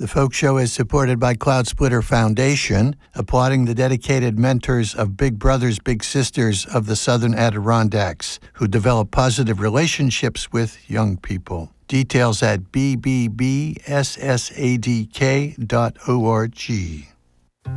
The Folk Show is supported by Cloud Splitter Foundation, applauding the dedicated mentors of Big Brothers Big Sisters of the Southern Adirondacks, who develop positive relationships with young people. Details at bbbssadk.org.